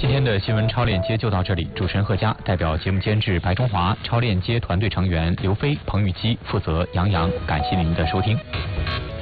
今天的新闻超链接就到这里，主持人贺佳，代表节目监制白中华，超链接团队成员刘飞、彭玉基负责杨洋，感谢您的收听。